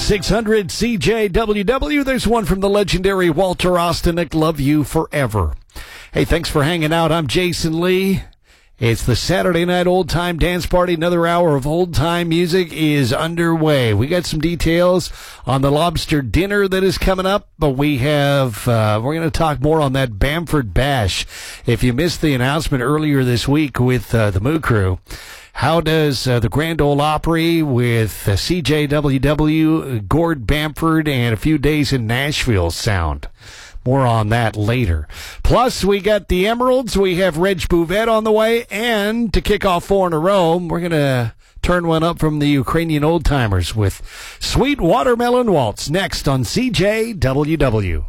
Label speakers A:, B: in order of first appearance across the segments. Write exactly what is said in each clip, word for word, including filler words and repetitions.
A: six hundred C J W W. There's one from the legendary Walter Ostanek, Love You Forever. Hey, thanks for hanging out. I'm Jason Lee. It's the Saturday Night Old Time Dance Party. Another hour of old time music is underway. We got some details on the lobster dinner that is coming up, but we have, uh, we're going to talk more on that Bamford Bash. If you missed the announcement earlier this week with uh, the Moo Crew, how does uh, the Grand Ole Opry with uh, C J W W, Gord Bamford, and a few days in Nashville sound? More on that later. Plus, we got the Emeralds. We have Reg Bouvet on the way. And to kick off four in a row, we're going to turn one up from the Ukrainian old-timers with Sweet Watermelon Waltz next on C J W W.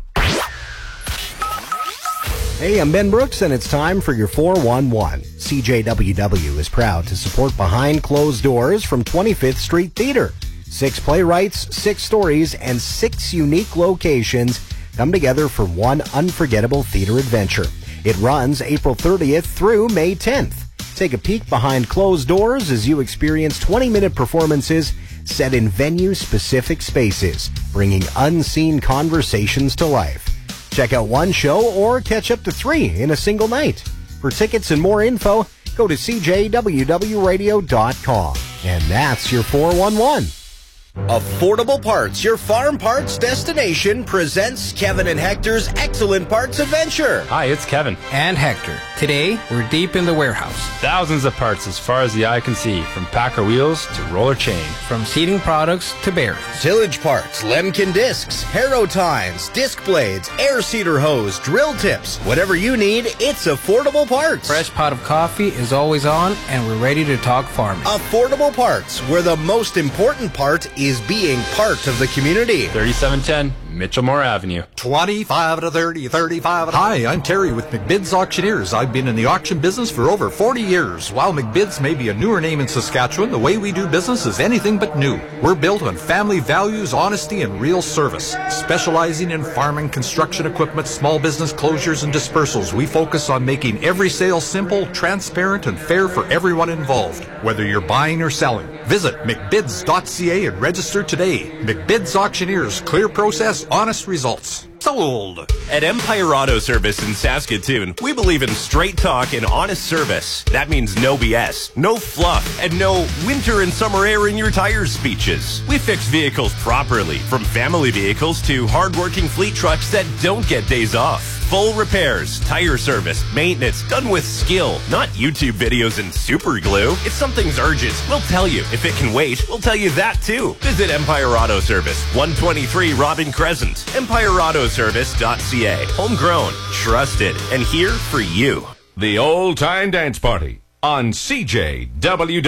B: Hey, I'm Ben Brooks, and it's time for your four one one. C J W W is proud to support Behind Closed Doors from twenty-fifth Street Theater. Six playwrights, six stories, and six unique locations come together for one unforgettable theater adventure. It runs April thirtieth through May tenth. Take a peek behind closed doors as you experience twenty-minute performances set in venue-specific spaces, bringing unseen conversations to life. Check out one show or catch up to three in a single night. For tickets and more info, go to c j w w radio dot com. And that's your four one one. Affordable Parts, your farm parts destination, presents Kevin and Hector's Excellent Parts Adventure.
C: Hi, it's Kevin.
D: And Hector. Today, we're deep in the warehouse.
C: Thousands of parts as far as the eye can see, from Packer wheels to roller chain.
D: From seating products to bearings.
B: Tillage parts, Lemken discs, Harrow tines, disc blades, air seeder hose, drill tips. Whatever you need, it's Affordable Parts.
D: Fresh pot of coffee is always on, and we're ready to talk farming.
B: Affordable Parts, where the most important part is being part of the community.
C: thirty-seven ten Mitchellmore Avenue.
E: twenty-five to thirty, thirty-five. Hi, I'm Terry with McBid's Auctioneers. I've been in the auction business for over forty years. While McBid's may be a newer name in Saskatchewan, the way we do business is anything but new. We're built on family values, honesty, and real service. Specializing in farming, construction equipment, small business closures, and dispersals, we focus on making every sale simple, transparent, and fair for everyone involved, whether you're buying or selling. Visit mcbids dot c a and register today. McBid's Auctioneers, clear process, honest results. Sold!
F: At Empire Auto Service in Saskatoon, we believe in straight talk and honest service. That means no B S, no fluff, and no winter and summer air in your tires speeches. We fix vehicles properly, from family vehicles to hard-working fleet trucks that don't get days off. Full repairs, tire service, maintenance, done with skill, not YouTube videos and super glue. If something's urgent, we'll tell you. If it can wait, we'll tell you that too. Visit Empire Auto Service, one twenty-three Robin Crescent, empire auto service dot c a. Homegrown, trusted, and here for you.
G: The Old Time Dance Party on C J W W.